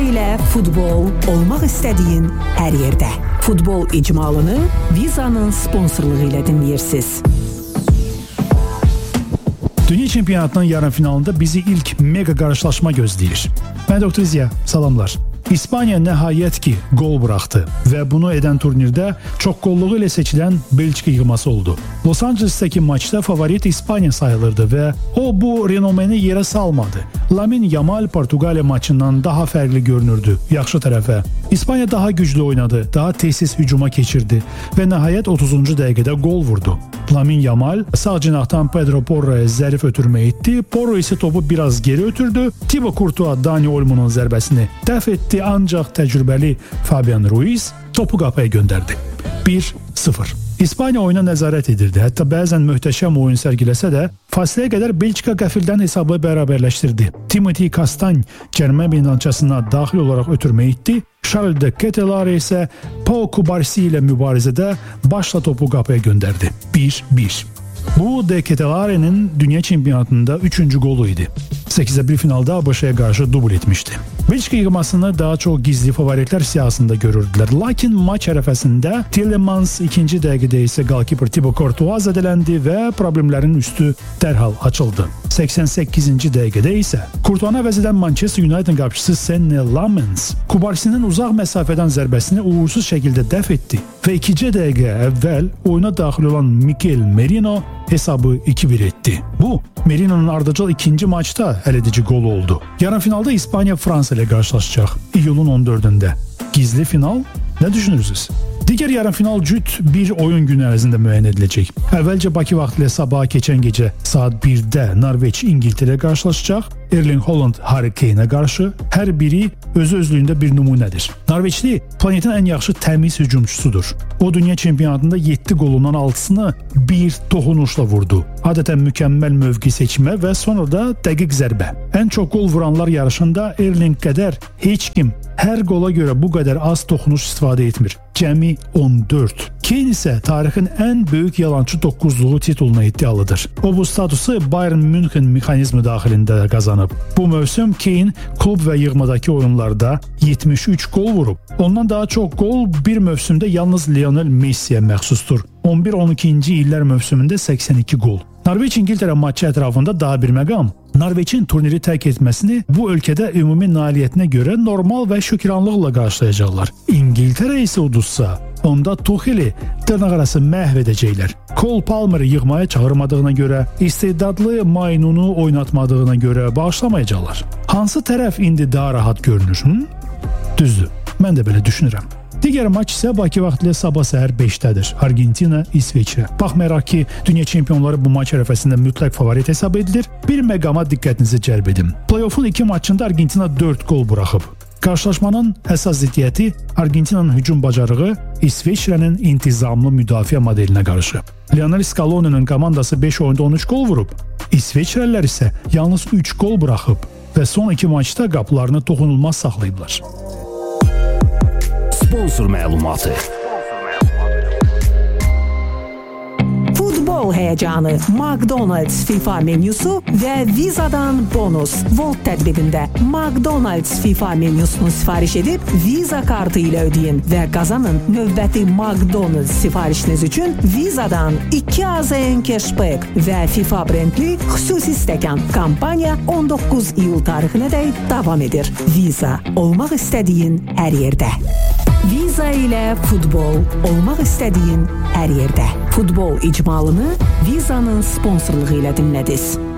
ilə futbol olmaq istədiyin hər yerdə. Futbol icmalını Viza'nın sponsorluğu ilə dinləyirsiniz. Dünya çempionatının yarım finalında bizi ilk mega qarşılaşma gözləyir. Mən Dr. Ziya, salamlar. İspanya nəhayət ki gol buraxdı və bunu edən turnirdə çox qolluğu ilə seçilən Belçika yığması oldu. Los Angeles'təki maçda favorit İspanya sayılırdı və o bu renomeni yerə salmadı. Lamine Yamal Portuqaliya maçından daha fərqli görünürdü yaxşı tərəfə. İspanya daha güclü oynadı, daha tez hücuma keçirdi və nəhayət 30-cu dəqiqədə gol vurdu. Lamine Yamal sağ cinahdan Pedro Porro'ya zərif ötürmə etdi. Porro isə topu biraz geri ötürdü. Thibaut Courtois Dani Olmo'nun zərbəsini dəf etdi, ancaq təcrübəli Fabian Ruiz topu qapıya göndərdi. 1-0. İspanya oyuna nəzarət edirdi. Hətta bəzən möhtəşəm oyun sərgiləsə də fasiləyə qədər Belçika qəfildən hesabı bərabərləşdirdi. Timothy Castagne cərimə meydançasına daxil olaraq ötürmə etdi. Charles de Ketelaere isə Pau Cubarsí ilə mübarizədə başla topu qapıya göndərdi. 1-1. Bu de Ketelaere'nin dünya çempionatında 3-cü golu idi. 8-1 finalda ABŞ-ya qarşı dubl etmişdi. Belçika yığmasını daha çox gizli favoritlər siyasında görürdülər. Lakin maç ərəfəsində Tielemans 2-ci dəqiqədə isə golkiper Thibaut Courtois zədələndi və problemlərin üstü dərhal açıldı. 88-ci dəqiqədə isə Courtois-a əvəz edən Manchester United qapıçısı Senne Lammens Cubarsí'nin uzaq məsafədən zərbəsini uğursuz şəkildə dəf etdi və 2-ci dəqiqə əvvəl oyuna daxil olan Mikel Merino hesabı 2-1 etdi. Bu, Merino'nun ardıcıl ikinci maçda əledici gol oldu. Yarım finalda İspanya Fransa ilə qarşılaşacaq iyulun 14-də. Gizli final, nə düşünürsünüz? Digər yarım final cüt bir oyun günü ərzində müəyyən ediləcək. Əvvəlcə Bakı vaxtı ilə sabaha keçən gecə saat 1-də Norveç İngiltərə qarşılaşacaq. Erling Haaland Harry Kane'ə qarşı hər biri özü-özlüyündə bir nümunədir. Norveçli planetin ən yaxşı təmiz hücumçusudur. O dünya çempionatında 7 qolundan 6-sını bir toxunuşla vurdu. Adətən mükəmməl mövqe seçmə və sonra da dəqiq zərbə. Ən çox qol vuranlar yarışında Erling qədər heç kim hər qola görə bu qədər az toxunuş istifadə etmir. Cəmi 14. Kane isə tarixin ən böyük yalançı 9-luğu tituluna iddialıdır. O bu statusu Bayern München mexanizmi daxilində qazanıb. Bu mövsüm Kane klub və yığmadakı oyunlarda 73 gol vurub. Ondan daha çox gol bir mövsümdə yalnız Lionel Messi'yə məxsusdur. 11-12-ci illər mövsümündə 82 gol. Norveç-İngiltərə maçı ətrafında daha bir məqam. Norveçin turniri tərk etməsini bu ölkədə ümumi nailiyyətinə görə normal və şükranlıqla qarşılayacaqlar. İngiltərə isə uduzsa, onda Tucheli dırnaqarası məhv edəcəklər. Cole Palmer'ı yığmaya çağırmadığına görə, istedadlı Maynunu oynatmadığına görə bağışlamayacaqlar. Hansı tərəf indi daha rahat görünür? Düzdür, mən də belə düşünürəm. Digər maç isə Bakı vaxtı ilə sabah səhər 5-dədir. Argentina, İsveçrə. Baxmayaraq ki, dünya çempionları bu maç ərəfəsində mütləq favorit hesab edilir, bir məqama diqqətinizi cəlb edim. Play-off'un 2 maçında Argentina 4 gol buraxıb. Qarşılaşmanın əsas ziddiyyəti Argentinanın hücum bacarığı İsveçrənin intizamlı müdafiə modelinə qarşı. Lionel Scaloni'nin komandası 5 oyunda 13 gol vurub. İsveçrəlilər isə yalnız 3 gol buraxıb və son 2 maçda qapılarını toxunulmaz saxlayıblar. Sponsor məlumatı. Futbol həyəcanı, McDonald's FIFA menüsü və Viza'dan bonus. Volt tətbiqində McDonald's FIFA menüsünü sifariş edib Visa kartı ilə ödeyin və qazanın. Növbəti McDonald's sifarişiniz üçün Viza'dan 2 AZN cashback və FIFA brendli xüsusi stəkan. Kampaniya 19 iyul tarixinədək davam edir. Visa, olmaq istədiyin hər yerdə. Visa ilə futbol olmaq istədiyin hər yerdə. Futbol icmalını Viza'nın sponsorluğu ilə dinlədiniz.